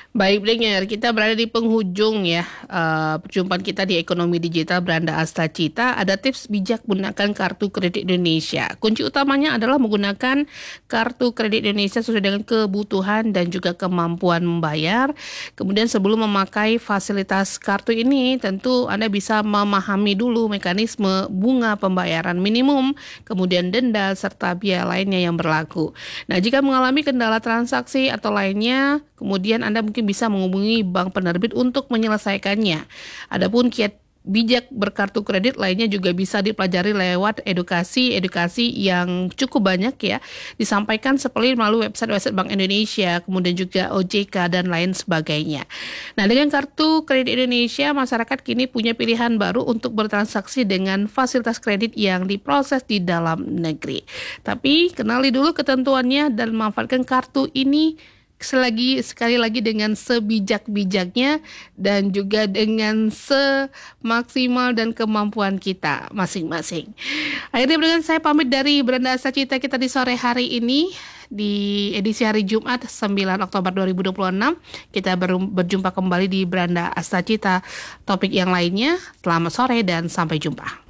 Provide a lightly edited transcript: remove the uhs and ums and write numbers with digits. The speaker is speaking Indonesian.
Baik, pendengar, kita berada di penghujung ya perjumpaan kita di Ekonomi Digital Beranda Astacita. Ada tips bijak gunakan kartu kredit Indonesia. Kunci utamanya adalah menggunakan kartu kredit Indonesia sesuai dengan kebutuhan dan juga kemampuan membayar. Kemudian sebelum memakai fasilitas kartu ini, tentu Anda bisa memahami dulu mekanisme bunga pembayaran minimum, kemudian denda, serta biaya lainnya yang berlaku. Nah, jika mengalami kendala transaksi atau lainnya, kemudian Anda mungkin bisa menghubungi bank penerbit untuk menyelesaikannya. Adapun kiat bijak berkartu kredit lainnya juga bisa dipelajari lewat edukasi yang cukup banyak ya, disampaikan seperti melalui website Bank Indonesia, kemudian juga OJK dan lain sebagainya. Nah, dengan kartu kredit Indonesia, masyarakat kini punya pilihan baru untuk bertransaksi dengan fasilitas kredit yang diproses di dalam negeri. Tapi kenali dulu ketentuannya dan manfaatkan kartu ini sekali lagi dengan sebijak-bijaknya dan juga dengan semaksimal dan kemampuan kita masing-masing. Akhirnya dengan saya pamit dari Beranda Astacita kita di sore hari ini di edisi hari Jumat 9 Oktober 2026. Kita berjumpa kembali di Beranda Astacita topik yang lainnya. Selamat sore dan sampai jumpa.